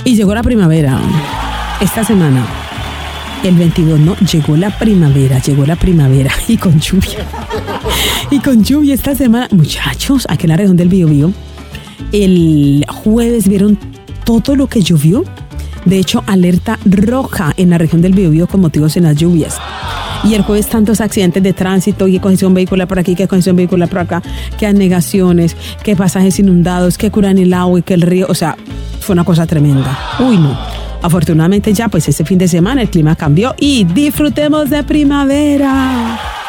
Y llegó la primavera. Esta semana, el 22, no, llegó la primavera y con lluvia. Y con lluvia esta semana. Muchachos, aquí en la región del Biobío, el jueves vieron todo lo que llovió. De hecho, alerta roja en la región del Biobío con motivos de las lluvias. Y el jueves tantos accidentes de tránsito, que congestión vehicular por aquí, que congestión vehicular por acá, que anegaciones, que pasajes inundados, que curan el agua y que el río, o sea, fue una cosa tremenda. Uy, no. Afortunadamente ya, pues este fin de semana el clima cambió y disfrutemos de primavera.